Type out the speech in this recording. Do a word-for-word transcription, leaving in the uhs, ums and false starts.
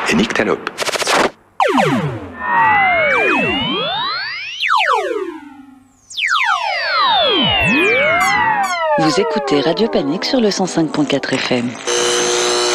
et Nyctalope. Vous écoutez Radio Panique sur le cent cinq point quatre F M.